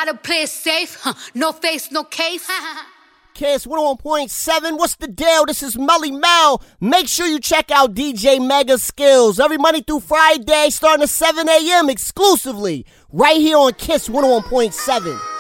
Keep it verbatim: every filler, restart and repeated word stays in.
gotta play it safe. Huh. No face, no case. Kiss one oh one point seven, what's the deal? This is Melly Mel. Make sure you check out D J Mega Skills every Monday through Friday starting at seven a.m. exclusively right here on Kiss one oh one point seven.